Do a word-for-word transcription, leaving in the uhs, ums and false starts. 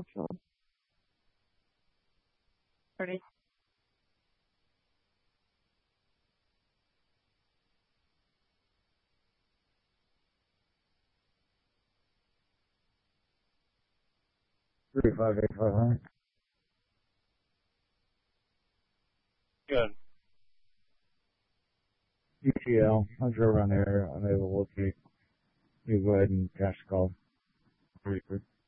also. Ready? Three five eight five hundred. Good. E T L. I drove around there. I'm able to locate. You go ahead and cash the call. Pretty quick.